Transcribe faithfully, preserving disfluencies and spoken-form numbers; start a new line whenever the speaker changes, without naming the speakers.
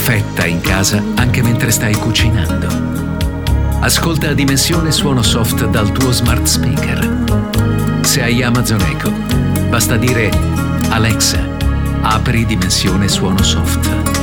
perfetta in casa anche mentre stai cucinando. Ascolta Dimensione Suono Soft dal tuo smart speaker. Se hai Amazon Echo, basta dire Alexa, apri Dimensione Suono Soft.